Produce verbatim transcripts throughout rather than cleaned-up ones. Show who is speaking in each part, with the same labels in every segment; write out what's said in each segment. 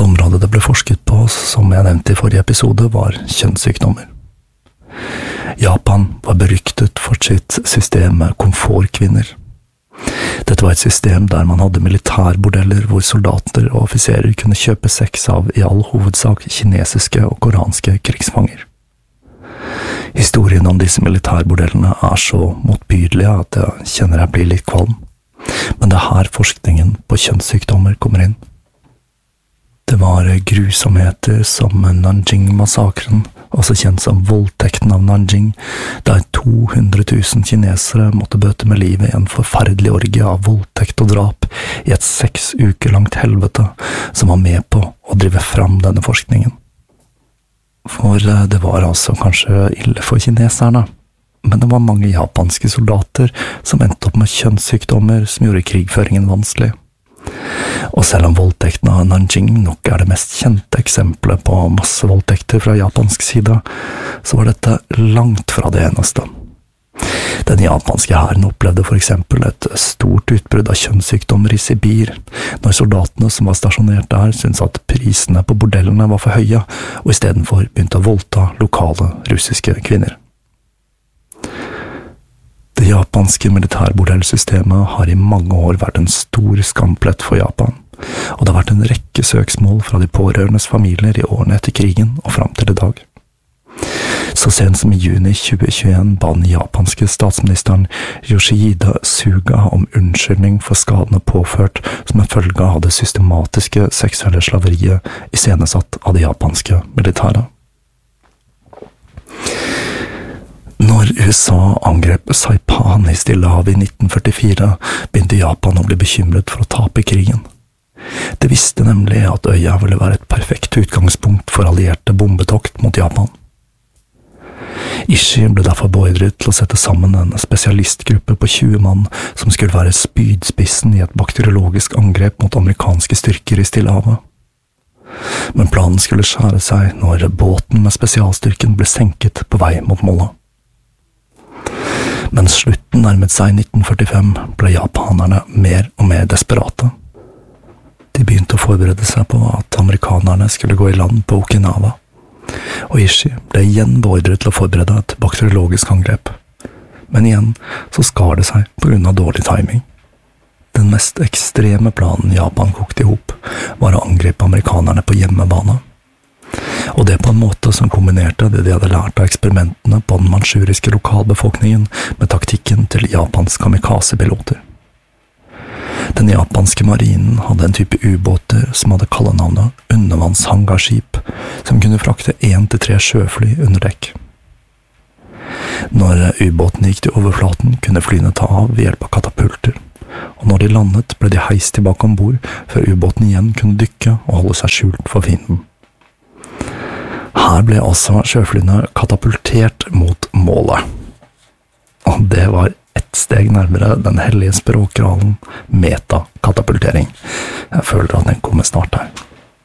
Speaker 1: område det ble forsket på, som jeg nevnte i forrige episode, var kjønnssykdommer. Japan var beryktet for sitt system med komfortkvinner. Dette var et system der man hadde militærbordeller hvor soldater og offiserer kunne kjøpe sex av i all hovedsak kinesiske og koranske krigsfanger. Historien om disse militærbordellene er så motbydelige at jeg kjenner jeg blir litt kvalm, men det er her forskningen på kjønnssykdommer kommer inn. Det var grusomheter som Nanjing-massakren, også kjent som voldtekten av Nanjing, der to hundre tusen kinesere måtte bøte med livet i en forferdelig orgie av voldtekt og drap i et seks uker langt helvete som var med på å drive fram denne forskningen. For det var altså kanskje ille for kineserne, men det var mange japanske soldater som endte opp med kjønnssykdommer som gjorde krigføringen vanskelig. Og selv om voldtekten av Nanjing nok er det mest kjente eksempelet på massevoldtekter fra japansk side, så var dette langt fra det eneste. Den japanske hæren opplevde for eksempel et stort utbrudd av kjønnssykdommer i Sibir, når soldatene som var stasjonert der syntes at prisene på bordellene var for høye, og i stedet for begynte å voldta lokale russiske kvinner. Det japanske militærbordellsystemet har i mange år vært en stor skamplett for Japan, og det har vært en rekke søksmål fra de pårørendes familier i årene etter krigen og fram til i dag. Så sent som i juni tjue tjueen ba den japanske statsministeren Yoshihide Suga om unnskyldning for skadene påført som en følge av det systematiske seksuelle slaveriet iscenesatt av det japanske militæret. Når U S A angrep Saipan i Stillehavet i nitten førtifire, begynte Japan å bli bekymret for å tape krigen. De visste nemlig at øya ville være et perfekt utgangspunkt for allierte bombetokt mot Japan. Ishii ble derfor beordret til å sette sammen en spesialistgruppe på tjue mann som skulle være spydspissen i et bakteriologisk angrep mot amerikanske styrker i Stillehavet. Men planen skulle skjære seg når båten med spesialstyrken ble senket på vei mot målet. Mens slutten nærmet seg i nitten førtifem, ble japanerne mer og mer desperate. De begynte å forberede seg på at amerikanerne skulle gå i land på Okinawa, og Ishii ble igjen beordret til å forberede et bakteriologisk angrep. Men igjen så skar det seg på grunn av dårlig timing. Den mest ekstreme planen Japan kokte ihop var å angripe amerikanerne på hjemmebane. Og det på en måte som kombinerte det de hadde lært av eksperimentene på den manchuriske lokalbefolkningen med taktikken til Japans kamikaze-piloter. Den japanske marinen hadde en type ubåter som hadde kallenavnet undervannshangarskip, som kunne frakte en til tre sjøfly under dekk. Når ubåten gikk til overflaten, kunne flyene ta av ved hjelp av katapulter, og når de landet ble de heist tilbake ombord før ubåten igjen kunne dykke og holde seg skjult for fienden. Her ble altså sjøflyene katapultert mot målet. Og det var ett steg nærmere den hellige språkralen metakatapultering. Jeg føler at den kommer snart her.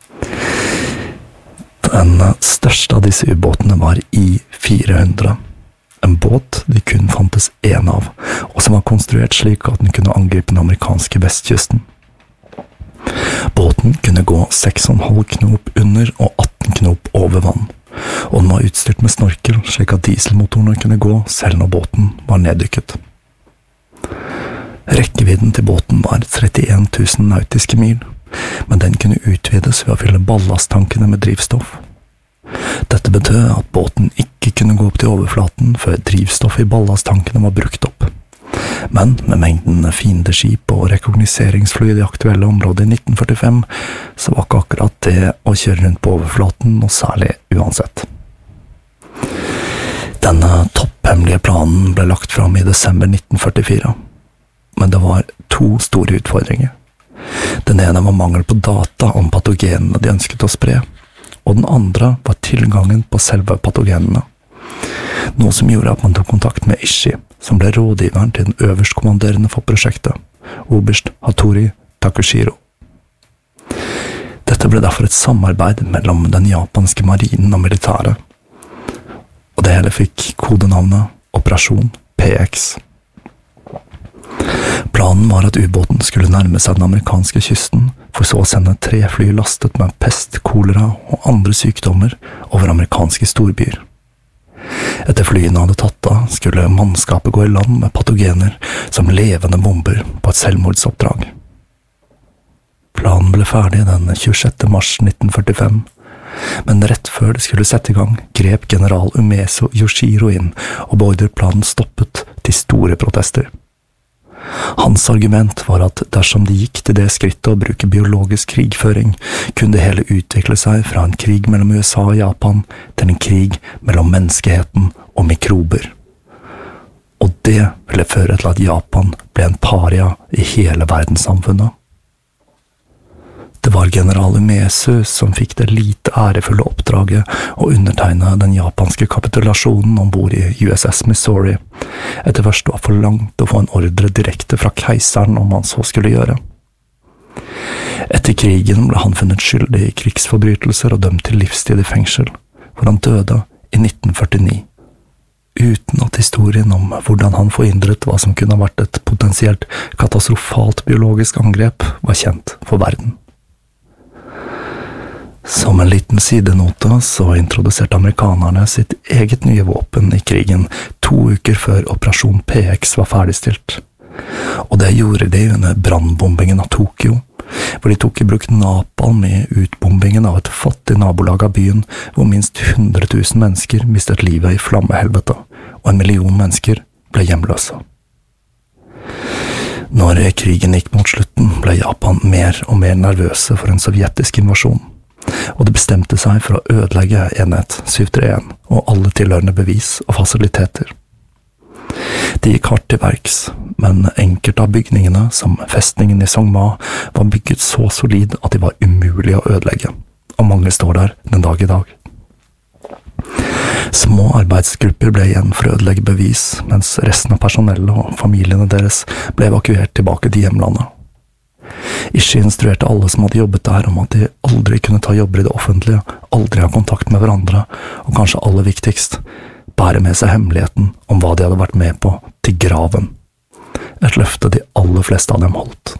Speaker 1: Den største av disse ubåtene var I fire hundre. En båt de kun fantes en av, og som var konstruert slik at den kunne angripe den amerikanske vestkysten. Båten kunne gå seks komma fem knop under og atten knop over vann, og den var utstyrt med snorkel slik at dieselmotorene kunne gå selv når båten var neddykket. Rekkevidden til båten var trettien tusen nautiske mil, men den kunne utvides ved å fylle ballasttankene med drivstoff. Dette betød at båten ikke kunne gå opp til overflaten før drivstoffet i ballasttankene var brukt opp. Men med mengden fiendeskip og rekognoseringsfly i det aktuelle området i nitten førtifem, så var ikke akkurat det å kjøre rundt på overflaten noe særlig uansett. Denne topphemmelige planen ble lagt fram i desember nitten førtifire, men det var to store utfordringer. Den ene var mangel på data om patogenene de ønsket å spre, og den andre var tilgangen på selve patogenene. Noe som gjorde at man tok kontakt med Ishii, som ble rådgiveren til den øverstkommanderende for prosjektet, oberst Hattori Takushiro. Dette ble derfor et samarbeid mellom den japanske marinen og militæret, og det hele fikk kodenavnet Operasjon P X. Planen var at ubåten skulle nærme seg den amerikanske kysten for så å sende tre fly lastet med pest, kolera og andre sykdommer over amerikanske storbyer. Etter flyene hadde tatt av, skulle mannskapet gå i land med patogener som levende bomber på et selvmordsoppdrag. Planen ble ferdig den tjuesjette mars nitten førtifem, men rett før det skulle sette i gang, grep general Umezo Yoshiro inn og beordret planen stoppet til store protester. Hans argument var at dersom de gikk til det skrittet å bruke biologisk krigføring, kunne det hele utvikle seg fra en krig mellom U S A og Japan til en krig mellom menneskeheten og mikrober. Og det ville føre til at Japan ble en paria i hele verdenssamfunnet. Det var general Umezu som fikk det lite ærefulle oppdraget å undertegne den japanske kapitulasjonen ombord i U S S Missouri, etter først å ha forlangt å få en ordre direkte fra keiseren om han så skulle gjøre. Etter krigen ble han funnet skyldig i krigsforbrytelser og dømt til livstid i fengsel, hvor han døde i nitten førtini, uten at historien om hvordan han forhindret hva som kunne ha vært et potensielt katastrofalt biologisk angrep var kjent for verden. Som en liten sidenote så introduserte amerikanerne sitt eget nye våpen i krigen to uker før Operasjon P X var ferdigstilt. Og det gjorde de under brannbombingen av Tokyo, hvor de tok i bruk napalm i utbombingen av et fattig nabolag av byen, hvor minst hundre tusen mennesker mistet livet i flammehelvete, og en million mennesker ble hjemløse. Når krigen gikk mot slutten, ble Japan mer og mer nervøse for en sovjetisk invasjon, og det bestemte seg for å ødelegge enhet syv tre en og alle tilhørende bevis og fasiliteter. De gikk hardt til verks, men enkelte av bygningene, som festningen i Songma, var bygget så solid at de var umulige å ødelegge, og mange står der den dag i dag. Små arbeidsgrupper ble igjen for å ødelegge bevis, mens resten av personellet og familiene deres ble evakuert tilbake til hjemlandet. Ishii instruerte alle som hadde jobbet der om at de aldri kunne ta jobber i det offentlige, aldri ha kontakt med hverandre, og kanskje aller viktigst, bære med seg hemmeligheten om hva de hadde vært med på til graven. Et løfte de aller fleste av dem holdt.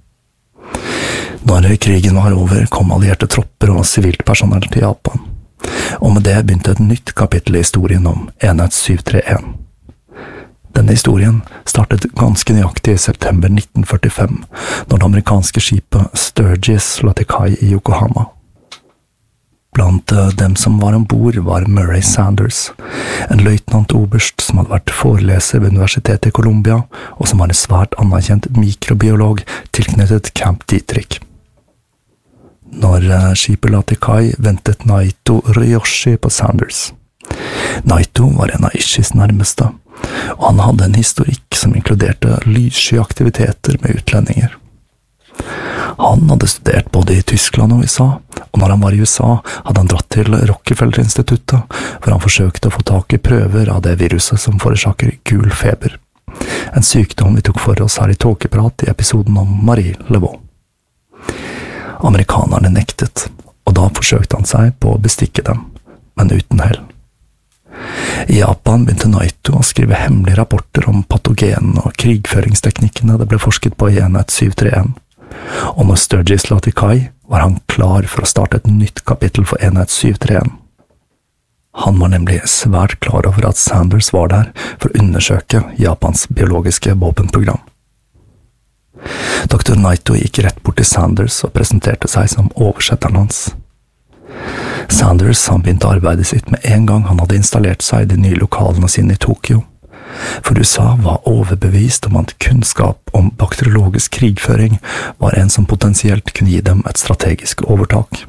Speaker 1: Når krigen var over, kom allierte tropper og sivilt personell til Japan, og med det begynte et nytt kapittel i historien om enhet syv tre en. Denne historien startet ganske nøyaktig i september nitten førtifem, når det amerikanske skipet Sturgis la til kai i Yokohama. Blant dem som var ombord var Murray Sanders, en løytnant-oberst som hadde vært foreleser ved Universitetet i Columbia, og som var en svært anerkjent mikrobiolog tilknyttet Camp Dietrich. Når skipet la til kai, ventet Naito Ryoshi på Sanders. Naito var en av Ishis nærmeste, og han hadde en historikk som inkluderte lyssky aktiviteter med utlendinger. Han hadde studert både i Tyskland og U S A, og når han var i U S A hadde han dratt til Rockefeller-instituttet, hvor han forsøkte å få tak i prøver av det viruset som forårsaker gul feber, en sykdom vi tok for oss her i Tåkeprat i episoden om Marie Laveau. Amerikanerne nektet, og da forsøkte han seg på å bestikke dem, men uten hell. I Japan begynte Naito å skrive hemmelige rapporter om patogenene og krigføringsteknikkene det ble forsket på i enhet syv tre en, og når Sturgis la til kai, var han klar for å starte et nytt kapittel for enhet syv tre en. Han var nemlig svært klar over at Sanders var der for å undersøke Japans biologiske våpenprogram. Doktor Naito gikk rett bort til Sanders og presenterte seg som oversetteren hans. Sanders han begynte arbeidet sitt med en gang han hadde installert seg i de nye lokalene sine i Tokyo, for U S A var overbevist om at kunnskap om bakteriologisk krigføring var en som potensielt kunne gi dem et strategisk overtak.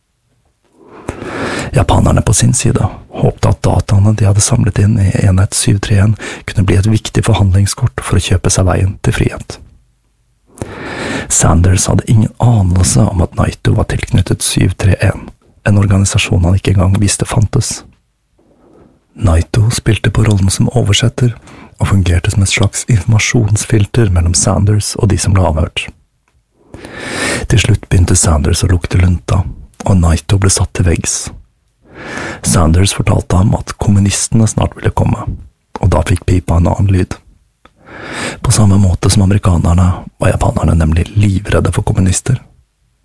Speaker 1: Japanerne på sin side håpte at dataene de hadde samlet inn i enhet syv tre en kunne bli et viktig forhandlingskort for å kjøpe seg veien til frihet. Sanders hadde ingen anelse om at Naito var tilknyttet syv tre en, en organisasjon han ikke engang visste fantes. Naito spilte på rollen som oversetter, og fungerte som et slags informasjonsfilter mellom Sanders og de som ble avhørt. Til slutt begynte Sanders å lukte lunta, og Naito ble satt til veggs. Sanders fortalte ham at kommunistene snart ville komme, og da fikk pipa en annen lyd. På samme måte som amerikanerne var japanerne nemlig livredde for kommunister.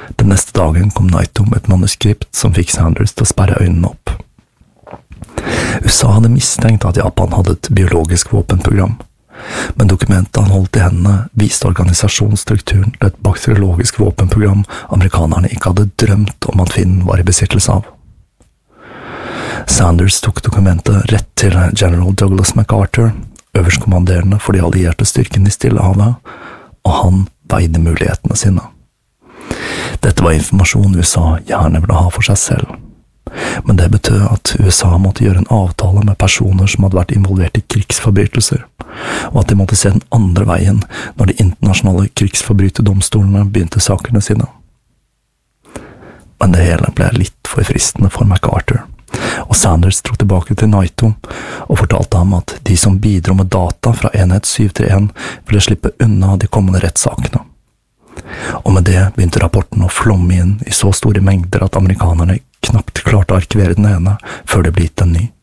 Speaker 1: Den neste dagen kom Naito med et manuskript som fikk Sanders til å sperre øynene opp. U S A hadde mistenkt at Japan hadde et biologisk våpenprogram, men dokumentet han holdt i hendene viste organisasjonsstrukturen til et bakteriologisk våpenprogram amerikanerne ikke hadde drømt om at Finn var i besittelse av. Sanders tok dokumentet rett til general Douglas MacArthur, øverstkommanderende for de allierte styrkene i Stillehavet, og han veide mulighetene sine. Dette var informasjon U S A gjerne ville ha for seg selv, men det betød at U S A måtte gjøre en avtale med personer som hadde vært involvert i krigsforbrytelser, og at de måtte se den andre veien når de internasjonale krigsforbryterdomstolene begynte sakene sine. Men det hele ble litt for fristende for MacArthur, og Sanders dro tilbake til Naito og fortalte ham at de som bidro med data fra enhet syv tre en ville slippe unna de kommende rettssakene. Og med det begynte rapporten å flomme inn i så store mengder at amerikanerne knapt klarte å arkivere den ene før det ble gitt en ny.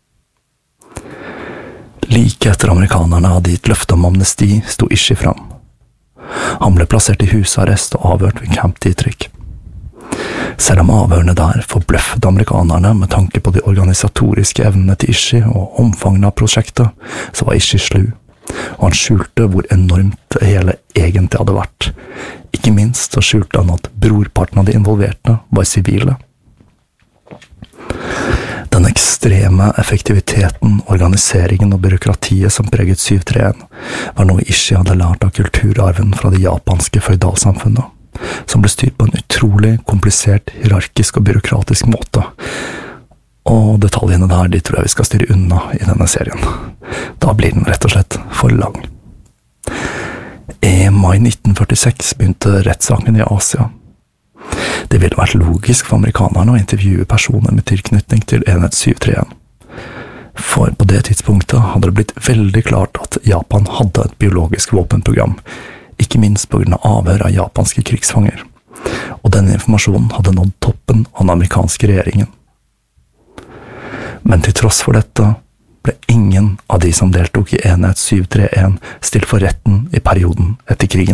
Speaker 1: Like etter amerikanerne hadde gitt løfte om amnesti, sto Ishii fram. Han ble plassert i husarrest og avhørt ved Camp Dietrich. Selv om avhørene der forbløffet amerikanerne med tanke på de organisatoriske evnene til Ishii og omfanget av prosjektet, så var Ishii slu, og han skjulte hvor enormt det hele egentlig hadde vært. Ikke minst så skjulte han at brorparten av de involverte var sivile. Den ekstreme effektiviteten, organiseringen og byråkratiet som preget syv tre en var noe Ishii hadde lært av kulturarven fra det japanske føydalsamfunnet, som ble styrt på en utrolig komplisert, hierarkisk og byråkratisk måte. Og detaljene der, de tror jeg vi skal styre unna i denne serien. Da blir den rett og slett for lang. I mai nitten førtiseks begynte rettssaken i Asia. Det ville vært logisk for amerikanerne å intervjue personer med tilknytning til enhet syv tre en. For på det tidspunktet hadde det blitt veldig klart at Japan hadde et biologisk våpenprogram, ikke minst på grunn av avhør av japanske krigsfanger. Og denne informasjonen hadde nådd toppen av den amerikanske regjeringen. Men til tross for dette ble ingen av de som deltok i enhet syv tre en stilt for retten i perioden etter krigen.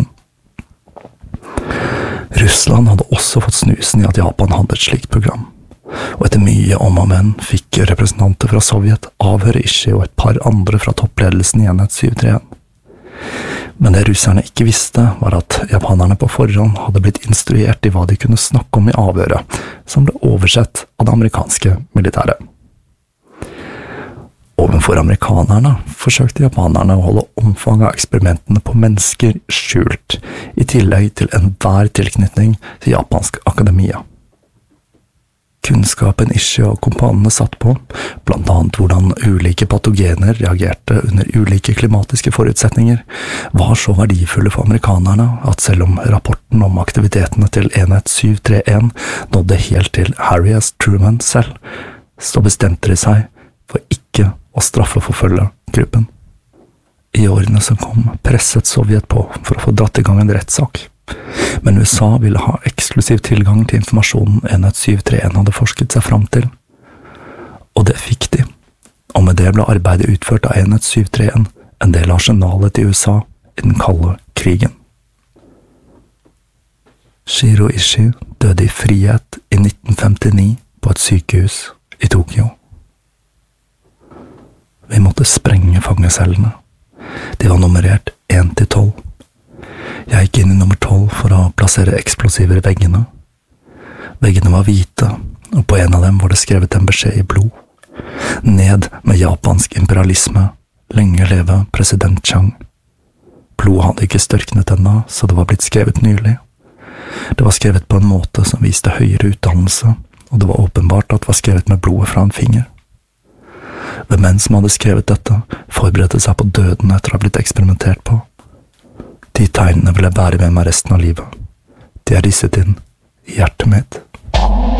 Speaker 1: Russland hadde også fått snusen i at Japan hadde et slikt program, og etter mye om og men fikk representanter fra Sovjet avhøre Ishii og et par andre fra toppledelsen i enhet syv tre en. Men det russerne ikke visste var at japanerne på forhånd hadde blitt instruert i hva de kunne snakke om i avhøret, som ble oversett av det amerikanske militæret. Ovenfor amerikanerne forsøkte japanerne å holde omfanget av eksperimentene på mennesker skjult, i tillegg til enhver tilknytning til japansk akademia. Kunnskapen Ishii og kompanene satt på, blant annet hvordan ulike patogener reagerte under ulike klimatiske forutsetninger, var så verdifulle for amerikanerne at selv om rapporten om aktivitetene til enhet syv tre en nådde helt til Harry S. Truman selv, så bestemte de seg for ikke å straffeforfølge gruppen. I årene som kom presset Sovjet på for å få dratt i gang en rettssak, men U S A ville ha eksklusiv tilgang til informasjonen enhet syv tre en hadde forsket seg fram til. Og det fikk de, og med det ble arbeidet utført av enhet syv tre en en del av arsenalet til U S A i den kalde krigen. Shiro Ishii døde i frihet i nitten femtini på et sykehus i Tokyo. Vi måtte sprenge fangecellene. De var nummerert én til tolv. Jeg gikk inn i nummer tolv for å plassere eksplosiver i veggene. Veggene var hvite, og på en av dem var det skrevet en beskjed i blod. Ned med japansk imperialisme, lenge leve president Chang. Blodet hadde ikke størknet ennå, så det var blitt skrevet nylig. Det var skrevet på en måte som viste høyere utdannelse, og det var åpenbart at det var skrevet med blodet fra en finger. Hvem enn som hadde skrevet dette, forberedte seg på døden etter å ha blitt eksperimentert på. De tegnene vil jeg bære med meg resten av livet. De er risset inn i hjertet mitt.